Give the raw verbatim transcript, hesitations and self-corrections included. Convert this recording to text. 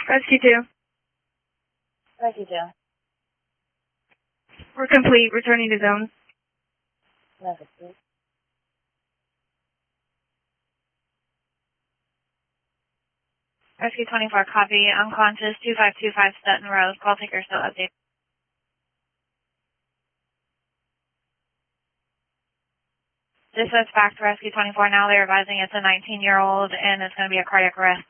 Rescue two. Rescue two. We're complete. Returning to zone. Rescue two. Rescue twenty-four, copy. Unconscious, two five two five Stetton Road. Call taker still update. Dispatch back to Rescue twenty-four now. They're advising it's a nineteen-year-old and it's going to be a cardiac arrest.